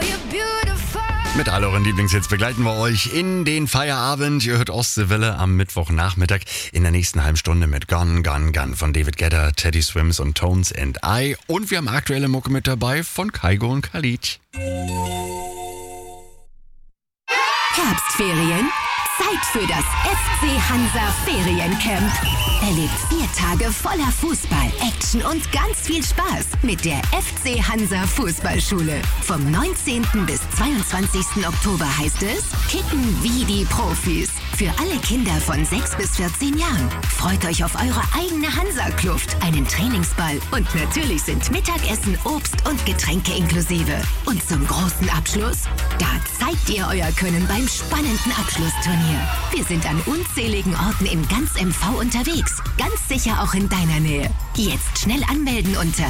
Mit all euren Lieblingshits begleiten wir euch in den Feierabend. Ihr hört Ostseewelle am Mittwochnachmittag in der nächsten halben Stunde mit Gone, Gone, Gone von David Guetta, Teddy Swims und Tones and I. Und wir haben aktuelle Mucke mit dabei von Kygo und Khalid. Herbstferien? Zeit für das FC Hansa Feriencamp. Erlebt 4 Tage voller Fußball, Action und ganz viel Spaß mit der FC Hansa Fußballschule. Vom 19. bis 22. Oktober heißt es Kicken wie die Profis. Für alle Kinder von 6 bis 14 Jahren. Freut euch auf eure eigene Hansa-Kluft, einen Trainingsball und natürlich sind Mittagessen, Obst und Getränke inklusive. Und zum großen Abschluss, da zeigt ihr euer Können beim spannenden Abschlussturnier. Wir sind an unzähligen Orten in ganz MV unterwegs. Ganz sicher auch in deiner Nähe. Jetzt schnell anmelden unter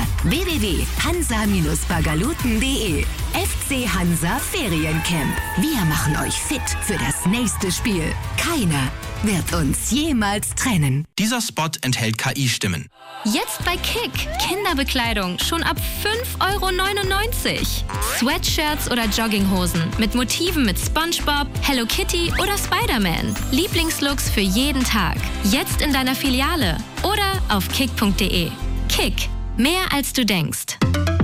www.hansa-bagaluten.de. FC Hansa Feriencamp. Wir machen euch fit für das nächste Spiel. Keiner wird uns jemals trennen. Dieser Spot enthält KI-Stimmen. Jetzt bei Kick. Kinderbekleidung schon ab 5,99 €. Sweatshirts oder Jogginghosen mit Motiven mit SpongeBob, Hello Kitty oder Spider-Man. Lieblingslooks für jeden Tag. Jetzt in deiner Filiale oder auf kick.de. Kick. Mehr als du denkst.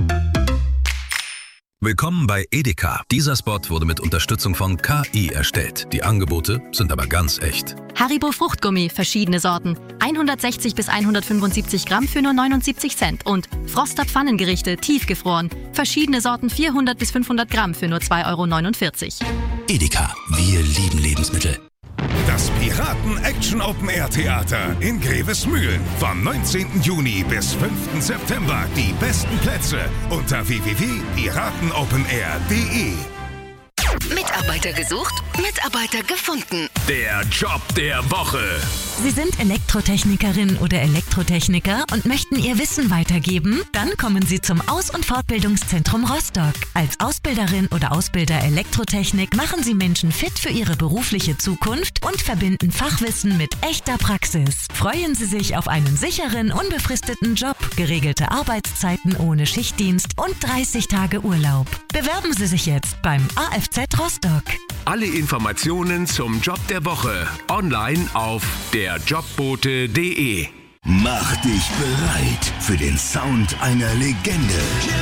Willkommen bei Edeka. Dieser Spot wurde mit Unterstützung von KI erstellt. Die Angebote sind aber ganz echt. Haribo Fruchtgummi, verschiedene Sorten. 160 bis 175 Gramm für nur 79 Cent. Und Froster Pfannengerichte, tiefgefroren. Verschiedene Sorten 400 bis 500 Gramm für nur 2,49 €. Edeka, wir lieben Lebensmittel. Das Piraten-Action-Open-Air-Theater in Grevesmühlen. Vom 19. Juni bis 5. September. Die besten Plätze unter www.piratenopenair.de. Mitarbeiter gesucht, Mitarbeiter gefunden. Der Job der Woche. Sie sind Elektrotechnikerin oder Elektrotechniker und möchten Ihr Wissen weitergeben? Dann kommen Sie zum Aus- und Fortbildungszentrum Rostock. Als Ausbilderin oder Ausbilder Elektrotechnik machen Sie Menschen fit für ihre berufliche Zukunft und verbinden Fachwissen mit echter Praxis. Freuen Sie sich auf einen sicheren, unbefristeten Job, geregelte Arbeitszeiten ohne Schichtdienst und 30 Tage Urlaub. Bewerben Sie sich jetzt beim AFZ Rostock. Alle Informationen zum Job der Woche online auf derjobbote.de. Mach dich bereit für den Sound einer Legende.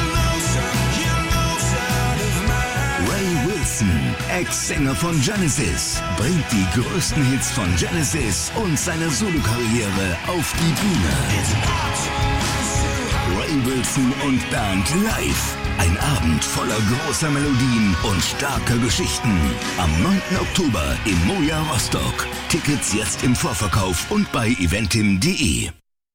Ray Wilson, Ex-Sänger von Genesis, bringt die größten Hits von Genesis und seine Solokarriere auf die Bühne. Ray Wilson und Band live. Ein Abend voller großer Melodien und starker Geschichten. Am 9. Oktober im Moja Rostock. Tickets jetzt im Vorverkauf und bei eventim.de.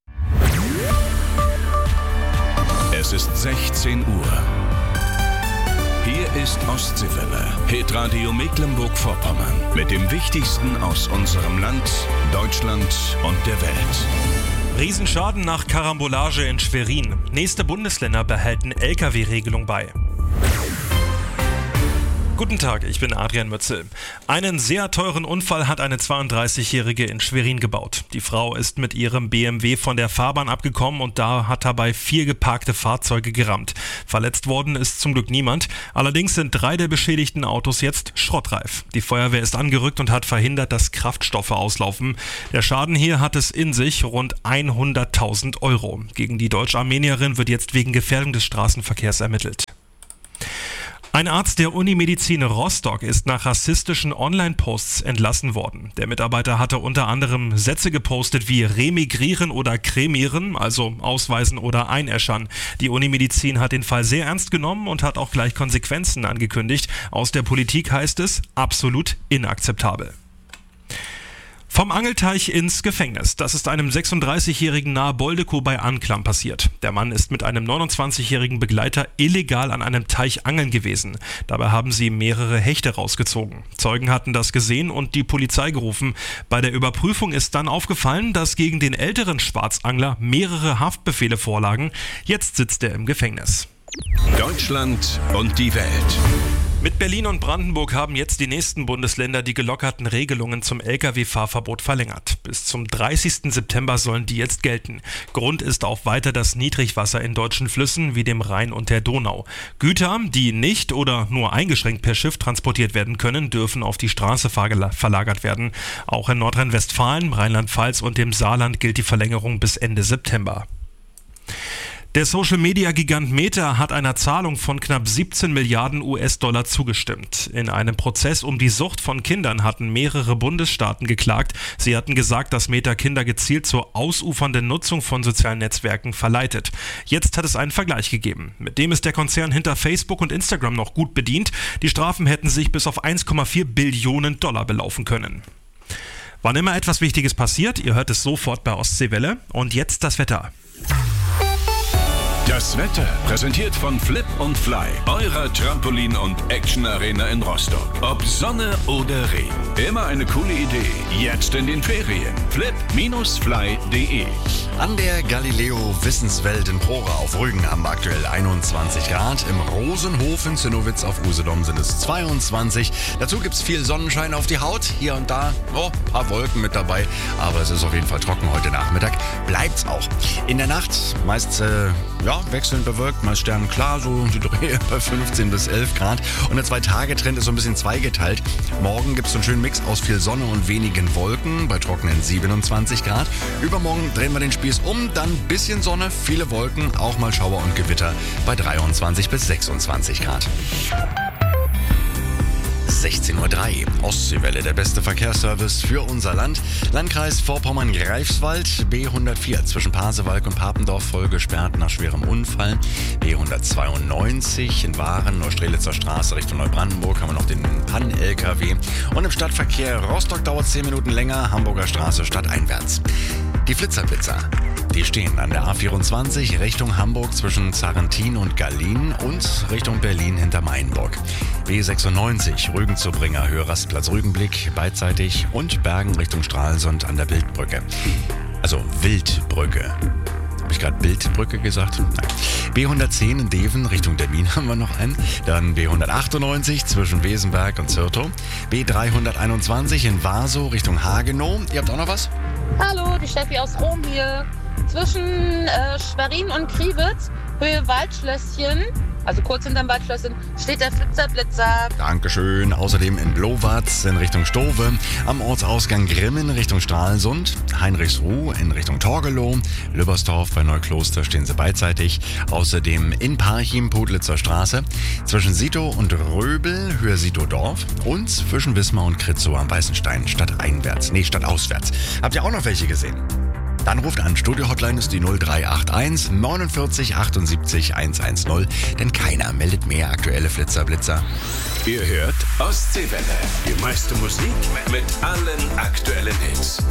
Es ist 16 Uhr. Hier ist Ostseewelle, Hitradio Mecklenburg-Vorpommern. Mit dem Wichtigsten aus unserem Land, Deutschland und der Welt. Riesenschaden nach Karambolage in Schwerin. Nächste Bundesländer behalten Lkw-Regelung bei. Guten Tag, ich bin Adrian Mützel. Einen sehr teuren Unfall hat eine 32-Jährige in Schwerin gebaut. Die Frau ist mit ihrem BMW von der Fahrbahn abgekommen und hat dabei 4 geparkte Fahrzeuge gerammt. Verletzt worden ist zum Glück niemand. Allerdings sind 3 der beschädigten Autos jetzt schrottreif. Die Feuerwehr ist angerückt und hat verhindert, dass Kraftstoffe auslaufen. Der Schaden hier hat es in sich, rund 100.000 €. Gegen die Deutsch-Armenierin wird jetzt wegen Gefährdung des Straßenverkehrs ermittelt. Ein Arzt der Unimedizin Rostock ist nach rassistischen Online-Posts entlassen worden. Der Mitarbeiter hatte unter anderem Sätze gepostet wie remigrieren oder cremieren, also ausweisen oder einäschern. Die Unimedizin hat den Fall sehr ernst genommen und hat auch gleich Konsequenzen angekündigt. Aus der Politik heißt es, absolut inakzeptabel. Vom Angelteich ins Gefängnis. Das ist einem 36-Jährigen nahe Boldekow bei Anklam passiert. Der Mann ist mit einem 29-jährigen Begleiter illegal an einem Teich angeln gewesen. Dabei haben sie mehrere Hechte rausgezogen. Zeugen hatten das gesehen und die Polizei gerufen. Bei der Überprüfung ist dann aufgefallen, dass gegen den älteren Schwarzangler mehrere Haftbefehle vorlagen. Jetzt sitzt er im Gefängnis. Deutschland und die Welt. Mit Berlin und Brandenburg haben jetzt die nächsten Bundesländer die gelockerten Regelungen zum Lkw-Fahrverbot verlängert. Bis zum 30. September sollen die jetzt gelten. Grund ist auch weiter das Niedrigwasser in deutschen Flüssen wie dem Rhein und der Donau. Güter, die nicht oder nur eingeschränkt per Schiff transportiert werden können, dürfen auf die Straße verlagert werden. Auch in Nordrhein-Westfalen, Rheinland-Pfalz und dem Saarland gilt die Verlängerung bis Ende September. Der Social-Media-Gigant Meta hat einer Zahlung von knapp 17 Milliarden US-Dollar zugestimmt. In einem Prozess um die Sucht von Kindern hatten mehrere Bundesstaaten geklagt. Sie hatten gesagt, dass Meta Kinder gezielt zur ausufernden Nutzung von sozialen Netzwerken verleitet. Jetzt hat es einen Vergleich gegeben. Mit dem ist der Konzern hinter Facebook und Instagram noch gut bedient. Die Strafen hätten sich bis auf 1,4 Billionen Dollar belaufen können. Wann immer etwas Wichtiges passiert, ihr hört es sofort bei Ostseewelle. Und jetzt das Wetter. Das Wetter präsentiert von Flip und Fly, eurer Trampolin- und Action-Arena in Rostock. Ob Sonne oder Regen, immer eine coole Idee. Jetzt in den Ferien. flip-fly.de. An der Galileo Wissenswelt in Prora auf Rügen haben wir aktuell 21 Grad. Im Rosenhof in Zinnowitz auf Usedom sind es 22. Dazu gibt es viel Sonnenschein auf die Haut. Hier und da ein paar Wolken mit dabei. Aber es ist auf jeden Fall trocken heute Nachmittag. Bleibt's auch. In der Nacht meist wechselnd bewölkt, mal sternenklar, so die Dreh bei 15 bis 11 Grad. Und der 2-Tage-Trend ist so ein bisschen zweigeteilt. Morgen gibt es so einen schönen Mix aus viel Sonne und wenigen Wolken bei trockenen 27 Grad. Übermorgen drehen wir den Spieß um, dann ein bisschen Sonne, viele Wolken, auch mal Schauer und Gewitter bei 23 bis 26 Grad. 16:03 Uhr. Ostseewelle, der beste Verkehrsservice für unser Land. Landkreis Vorpommern-Greifswald, B104 zwischen Pasewalk und Papendorf voll gesperrt nach schwerem Unfall. B192 in Waren, Neustrelitzer Straße Richtung Neubrandenburg haben wir noch den Pan-LKW. Und im Stadtverkehr Rostock dauert 10 Minuten länger, Hamburger Straße stadteinwärts. Die Flitzerblitzer. Die stehen an der A24 Richtung Hamburg zwischen Zarrentin und Gallien und Richtung Berlin hinter Mainburg. B96 Rügen-Zubringer, Höhe Rastplatz Rügenblick beidseitig und Bergen Richtung Stralsund an der Wildbrücke. Also Wildbrücke. Habe ich gerade Bildbrücke gesagt? Nein. B110 in Deven Richtung Dermin haben wir noch einen. Dann B198 zwischen Wesenberg und Zürtow. B321 in Warsow Richtung Hagenow. Ihr habt auch noch was? Hallo, die Steffi aus Rom hier. Zwischen Schwerin und Kriwitz, Höhe Waldschlösschen, also kurz hinterm Waldschlösschen, steht der Flitzerblitzer. Dankeschön. Außerdem in Blowatz in Richtung Stove, am Ortsausgang Grimmen Richtung Stralsund, Heinrichsruh in Richtung Torgelow, Lübbersdorf bei Neukloster stehen sie beidseitig. Außerdem in Parchim, Pudlitzer Straße, zwischen Sito und Röbel, Höhe Sito-Dorf und zwischen Wismar und Kritzow am Weißenstein, stadtauswärts. Habt ihr auch noch welche gesehen? Dann ruft an. Studio-Hotline ist die 0381 49 78 110, denn keiner meldet mehr aktuelle Flitzer-Blitzer. Ihr hört Ostseewelle. Die meiste Musik mit allen aktuellen Hits.